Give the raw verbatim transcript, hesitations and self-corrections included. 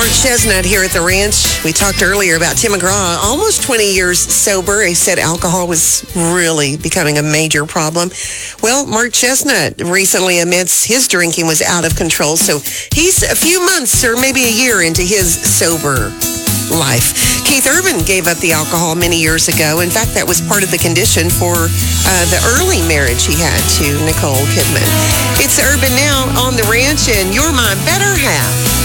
Mark Chestnut here at the ranch. We talked earlier about Tim McGraw, almost twenty years sober. He said alcohol was really becoming a major problem. Well, Mark Chestnut recently admits his drinking was out of control. So he's a few months or maybe a year into his sober life. Keith Urban gave up the alcohol many years ago. In fact, that was part of the condition for uh, the early marriage he had to Nicole Kidman. It's Urban now on the ranch, and you're my better half.